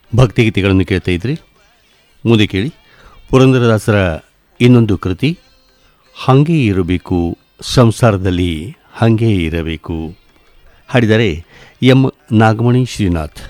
ಭಕ್ತಿಗೀತೆಗಳನ್ನು ಕೇಳ್ತಾ ಇದ್ರಿ. ಮುಂದೆ ಕೇಳಿ ಪುರಂದರದಾಸರ ಇನ್ನೊಂದು ಕೃತಿ ಹಾಗೇ ಇರಬೇಕು, ಸಂಸಾರದಲ್ಲಿ ಹಾಗೇ ಇರಬೇಕು. ಹಾಡಿದರೆ ಎಂ ನಾಗಮಣಿ ಶ್ರೀನಾಥ್.